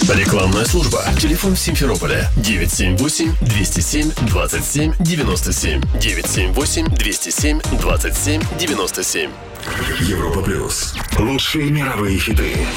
Рекламная служба. Телефон в Симферополе 978-207-27-97. 978-207-27-97. Европа плюс. Лучшие мировые хиты.